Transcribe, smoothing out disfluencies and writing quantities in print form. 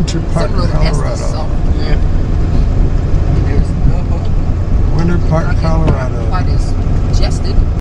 Winter Park, similar to Estes, Colorado. so Yeah. there's Winter Park, not Colorado. quite as congested.